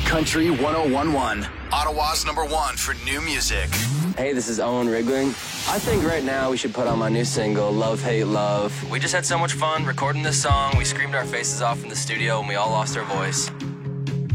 Country 1011. Ottawa's #1 for new music. Hey, this is Owen Rigling. I think right now we should put on my new single, Love, Hate, Love. We just had so much fun recording this song. We screamed our faces off in the studio and we all lost our voice.